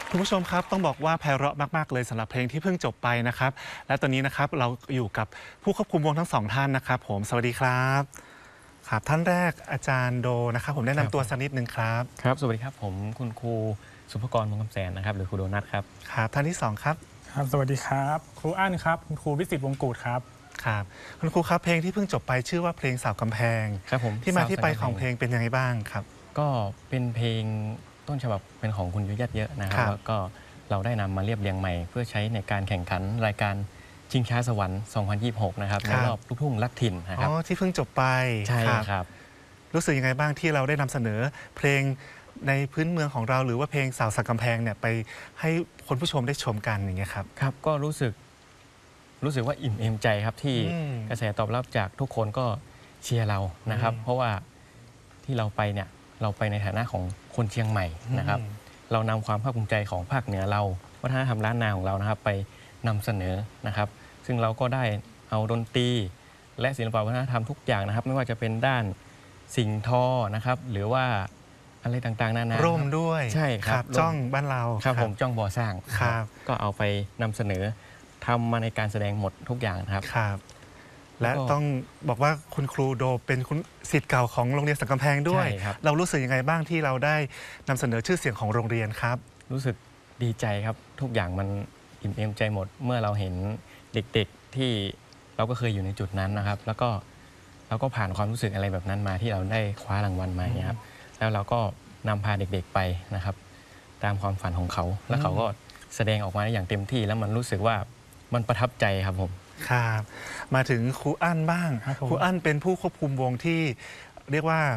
คุณผู้ชมครับต้องบอกว่าไพเราะมากๆเลยสำหรับเพลงที่เพิ่งจบไปนะครับและตอนนี้นะครับเราอยู่กับผู้ควบคุมวงทั้งสองท่านนะครับผมสวัสดีครับครับท่านแรกอาจารย์โดนะครับผมแนะนำตัวสักนิดนึงครับครับสวัสดีครับผมคุณครูสุภกรวงศ์คำแสนนะครับหรือครูโดนัทครับครับท่านที่สองครับครับสวัสดีครับครูอั้นครับคุณครูวิสิตวงกูดครับครับคุณครูครับเพลงที่เพิ่งจบไปชื่อว่าเพลงสาวกำแพงครับผมที่มาที่ไปของเพลงเป็นยังไงบ้างครับก็เป็นเพลงต้นฉบับเป็นของคุณยุยัดเยอะนะครับแล้วก็เราได้นำมาเรียบเรียงใหม่เพื่อใช้ในการแข่งขันรายการชิงช้าสวรรค์ 2026 นะครับในรอบลูกทุ่งลักถิ่นนะครับที่เพิ่งจบไปใช่ครับรู้สึกยังไงบ้างที่เราได้นำเสนอเพลงในพื้นเมืองของเราหรือว่าเพลงสาวสักกำแพงเนี่ยไปให้คนผู้ชมได้ชมกันอย่างเงี้ยครับครับก็รู้สึกว่าอิ่มเอมใจครับที่กระแสตอบรับจากทุกคนก็เชียร์เรานะครับเพราะว่าที่เราไปเนี่ยเราไปในฐานะของคนเชียงใหม่นะครับเรานำความภาคภูมิใจของภาคเหนือเราวัฒนธรรมล้านนาของเรานะครับไปนำเสนอนะครับซึ่งเราก็ได้เอาดนตรีและศิลปวัฒนธรรมทุกอย่างนะครับไม่ว่าจะเป็นด้านสิ่งทอนะครับหรือว่าอะไรต่างๆนานาร่มด้วยใช่ครับจ้องบ้านเราครับผมจ้องบ่อสร้างครับก็เอาไปนำเสนอทำมาในการแสดงหมดทุกอย่างนะครับและต้องบอกว่าคุณครูโดเป็นคุณศิษย์เก่าของโรงเรียนสักกำแพงด้วยเรารู้สึกยังไงบ้างที่เราได้นำเสนอชื่อเสียงของโรงเรียนครับรู้สึกดีใจครับทุกอย่างมันอิ่มเอมใจหมดเมื่อเราเห็นเด็กๆที่เราก็เคยอยู่ในจุดนั้นนะครับแล้วก็เราก็ผ่านความรู้สึกอะไรแบบนั้นมาที่เราได้คว้ารางวัลมาเนี่ยครับแล้วเราก็นำพาเด็กๆไปนะครับตามความฝันของเขาแล้วเขาก็แสดงออกมาได้อย่างเต็มที่แล้วมันรู้สึกว่ามันประทับใจครับผมครับมาถึงครูอั้นบ้างครูอั้นเป็นผู้ควบคุมวงที่เรียกว่า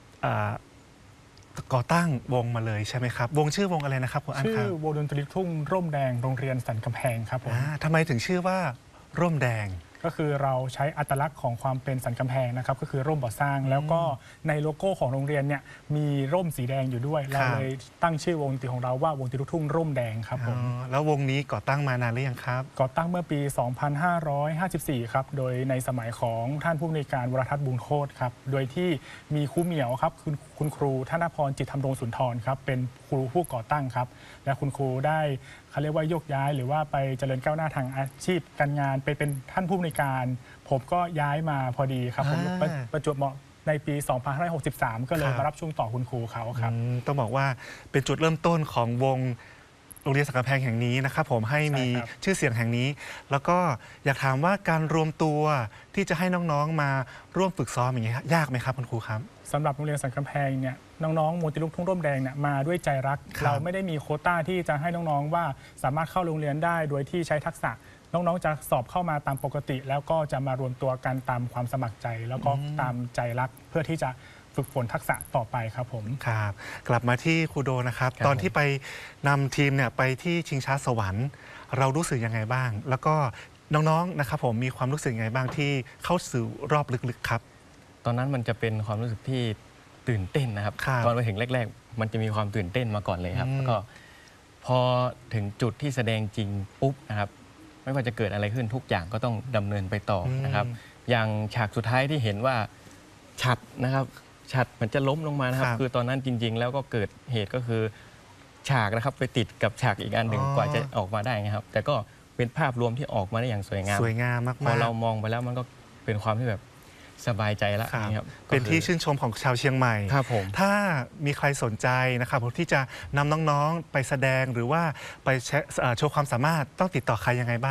ก่อตั้งวงมาเลยใช่ไหมครับวงชื่อวงอะไรนะครับครูอั้นครับชื่อวงดนตรีทุ่งร่มแดงโรงเรียนสันกำแพงครับผมทำไมถึงชื่อว่าร่มแดงก็คือเราใช้อัตลักษณ์ของความเป็นสันกำแพงนะครับก็คือร่มบ่อสร้างแล้วก็ในโลโก้ของโรงเรียนเนี่ยมีร่มสีแดงอยู่ด้วยเราเลยตั้งชื่อวงดนตรีของเราว่าวงดนตรีลูกทุ่งร่มแดงครับผมแล้ววงนี้ก่อตั้งมานานหรือยังครับก่อตั้งเมื่อปี 2554 ครับโดยในสมัยของท่านผู้อำนวยการวรทัศน์บุญโคตรครับโดยที่มีครูเหมียวครับคุณครูธนพรจิตธรรมรงสุนทรครับเป็นครูผู้ก่อตั้งครับและคุณครูได้เขาเรียกว่าโยกย้ายหรือว่าไปเจริญก้าวหน้าทางอาชีพการงานไปเป็นท่านผู้อำนวยการผมก็ย้ายมาพอดีครับผมประจวบเหมาะในปี 2563 ก็เลยมารับช่วงต่อคุณครูเขาครับต้องบอกว่าเป็นจุดเริ่มต้นของวงโรงเรียนสักกำแพงแห่งนี้นะครับผมให้มีชื่อเสียงแห่งนี้แล้วก็อยากถามว่าการรวมตัวที่จะให้น้องๆมาร่วมฝึกซ้อมอย่างนี้ยากไหมครับคุณครูครับสำหรับโรงเรียนสันกำแพงเนี่ยน้องๆมูลนิธิลูกทุ่งร่มแดงเนี่ยมาด้วยใจรักเราไม่ได้มีโควต้าที่จะให้น้องๆว่าสามารถเข้าโรงเรียนได้โดยที่ใช้ทักษะน้องๆจะสอบเข้ามาตามปกติแล้วก็จะมารวมตัวกันตามความสมัครใจแล้วก็ตามใจรักเพื่อที่จะฝึกฝนทักษะต่อไปครับผมครับกลับมาที่ครูโดนะครับตอนที่ไปนำทีมเนี่ยไปที่ชิงช้าสวรรค์เรารู้สึกยังไงบ้างแล้วก็น้องๆนะครับผมมีความรู้สึกยังไงบ้างที่เข้าสู่รอบลึกๆครับตอนนั้นมันจะเป็นความรู้สึกที่ตื่นเต้นนะครับตอนไปถึงแรกๆมันจะมีความตื่นเต้นมาก่อนเลยครับแล้วก็พอถึงจุดที่แสดงจริงปุ๊บนะครับไม่ว่าจะเกิดอะไรขึ้นทุกอย่างก็ต้องดำเนินไปต่อนะครับอย่างฉากสุดท้ายที่เห็นว่าฉัดนะครับฉัดมันจะล้มลงมานะครับคือตอนนั้นจริงๆแล้วก็เกิดเหตุก็คือฉากนะครับไปติดกับฉากอีกอันหนึ่งกว่าจะออกมาได้นะครับแต่ก็เป็นภาพรวมที่ออกมาได้อย่างสวยงามมากๆพอเรามองไปแล้วมันก็เป็นความที่แบบสบายใจแล้วครับเป็นที่ชื่นชมของชาวเชียงใหม่ครับผมถ้ามีใครสนใจนะครับที่จะนำน้องๆไปแสดงหรือว่าไปโชว์ความสามารถต้องติดต่อใครยังไงบ้าง